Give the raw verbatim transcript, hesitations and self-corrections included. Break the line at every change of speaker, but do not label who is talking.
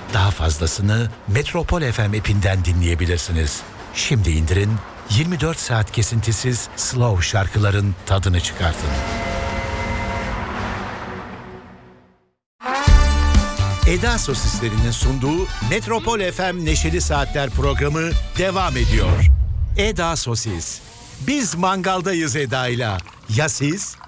Daha fazlasını Metropol F M app'inden dinleyebilirsiniz. Şimdi indirin, yirmi dört saat kesintisiz slow şarkıların tadını çıkartın. Eda Sosislerinin sunduğu Metropol F M Neşeli Saatler programı devam ediyor. Eda Sosis. Biz mangaldayız Eda'yla. Ya siz?